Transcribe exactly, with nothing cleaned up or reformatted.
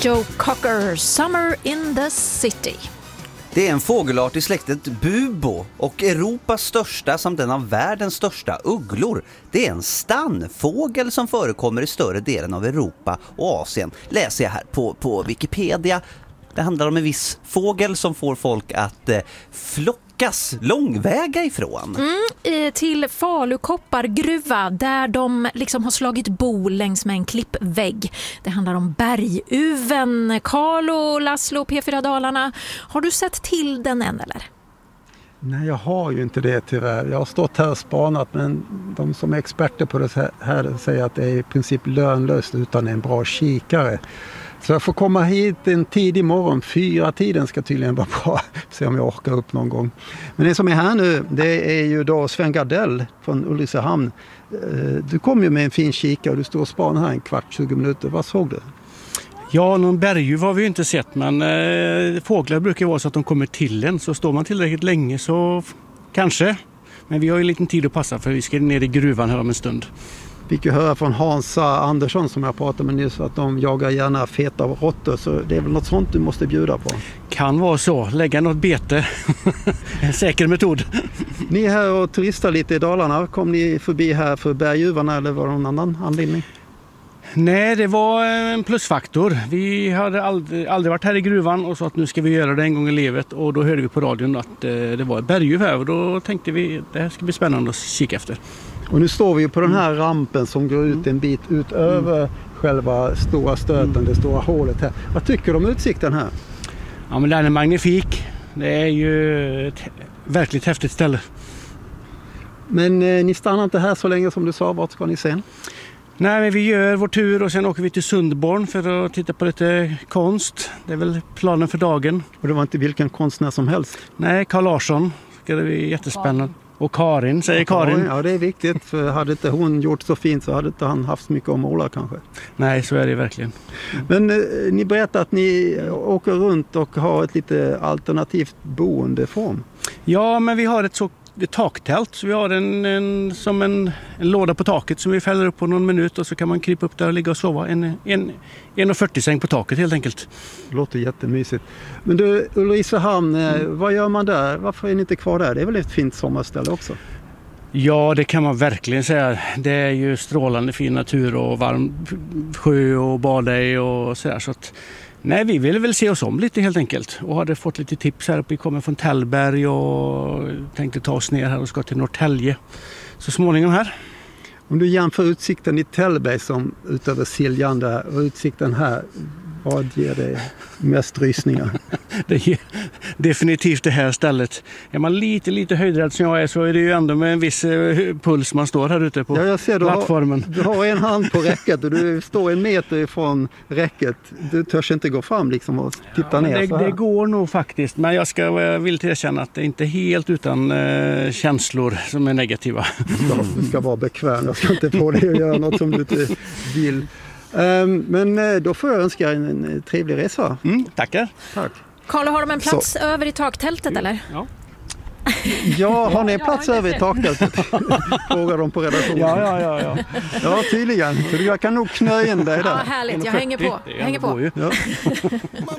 Joe Cocker, Summer in the City. Det är en fågelart i släktet bubo och Europas största samt en av världens största ugglor. Det är en stannfågel som förekommer i större delen av Europa och Asien. Läser jag här på, på Wikipedia. Det handlar om en viss fågel som får folk att eh, flockas långväga ifrån. Mm, till Falukoppargruva där de liksom har slagit bo längs med en klippvägg. Det handlar om berguven. Carlo, Laszlo, P fyra Dalarna. Har du sett till den än eller? Nej, jag har ju inte det tyvärr. Jag har stått här och spanat, men de som är experter på det här säger att det är i princip lönlöst utan en bra kikare. Så jag får komma hit en tidig morgon. Fyra tiden ska tydligen vara bra. Se om jag orkar upp någon gång. Men det som är här nu, det är ju då Sven Gardell från Ulricehamn. Du kom ju med en fin kika och du står och spanar här en kvart, tjugo minuter. Vad såg du? Ja, någon berguv har vi inte sett, men eh, fåglar brukar vara så att de kommer till en. Så står man tillräckligt länge så kanske. Men vi har ju en liten tid att passa för vi ska ner i gruvan här om en stund. Vi fick ju höra från Hansa Andersson som jag pratade med nyss att de jagar gärna feta råttor, så det är väl något sånt du måste bjuda på. Kan vara så, lägga något bete. En säker metod. Ni är här och turistar lite i Dalarna. Kom ni förbi här för berguvarna eller var det någon annan anledning? Nej, det var en plusfaktor. Vi hade aldrig, aldrig varit här i gruvan och sa att nu ska vi göra det en gång i livet. Och då hörde vi på radion att det var ett berguv här och då tänkte vi att det här ska bli spännande att kika efter. Och nu står vi ju på den här rampen som går ut en bit utöver mm. själva stora stöten, det stora hålet här. Vad tycker du om utsikten här? Ja, men den är magnifik. Det är ju ett verkligt häftigt ställe. Men eh, ni stannar inte här så länge som du sa. Vart ska ni sen? Nej, men vi gör vår tur och sen åker vi till Sundborn för att titta på lite konst. Det är väl planen för dagen. Och det var inte vilken konstnär som helst? Nej, Carl Larsson. Det bli jättespännande. Och Karin, säger Karin. Ja, det är viktigt. För hade inte hon gjort så fint så hade inte han haft så mycket att måla kanske. Nej, så är det verkligen. Men eh, ni berättar att ni åker runt och har ett lite alternativt boendeform. Ja, men vi har ett så ett taktält. Så vi har en, en, som en, en låda på taket som vi fäller upp på någon minut och så kan man krypa upp där och ligga och sova. En, en, en och fyrtio säng på taket helt enkelt. Det låter jättemysigt. Men du, Ulricehamn, mm. vad gör man där? Varför är ni inte kvar där? Det är väl ett fint sommarställe också? Ja, det kan man verkligen säga. Det är ju strålande fin natur och varm sjö och bada i och sådär. Så att, nej, vi ville väl se oss om lite helt enkelt. Och hade fått lite tips här uppe. Vi kommer från Tällberg och tänkte ta oss ner här och ska till Norrtälje. Så småningom här. Om du jämför utsikten i Tällberg som utöver Siljan där och utsikten här, vad ger det mest rysningar? Det är definitivt det här stället. Är man lite, lite höjdrädd som jag är så är det ju ändå med en viss puls man står här ute på ja, jag ser, du plattformen. Har, du har en hand på räcket och du står en meter ifrån räcket. Du törs inte gå fram liksom och titta ja, ner det, så här. Det går nog faktiskt, men jag, ska, jag vill erkänna att det inte är helt utan eh, känslor som är negativa. Ja, du ska vara bekväm. Jag ska inte få dig att göra något som du inte vill. Um, men då får jag önska en, en trevlig resa. Mm, tackar. Tack. Carlo, har de en plats så. över i taktältet mm. eller? Ja. Ja, har ni en plats ja, över i taktältet? Frågar de på redaktionen. Ja, ja, ja. Ja, ja tydligen. Så jag kan nog knö in dig där. Ja, härligt. Jag hänger på. Jag hänger på. Ja.